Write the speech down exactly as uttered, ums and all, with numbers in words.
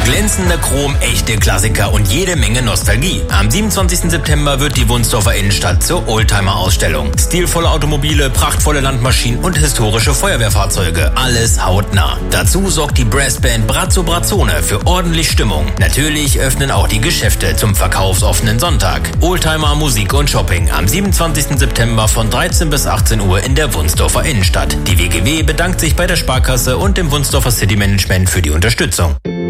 Glänzender Chrom, echte Klassiker und jede Menge Nostalgie. Am siebenundzwanzigsten September wird die Wunsdorfer Innenstadt zur Oldtimer-Ausstellung. Stilvolle Automobile, prachtvolle Landmaschinen und historische Feuerwehrfahrzeuge. Alles hautnah. Dazu sorgt die Brassband Brazzo Brazzone für ordentlich Stimmung. Natürlich öffnen auch die Geschäfte zum verkaufsoffenen Sonntag. Oldtimer, Musik und Shopping am siebenundzwanzigsten September von dreizehn bis achtzehn Uhr in der Wunsdorfer Innenstadt. Die W G W bedankt sich bei der Sparkasse und dem Wunsdorfer City Management für die Unterstützung.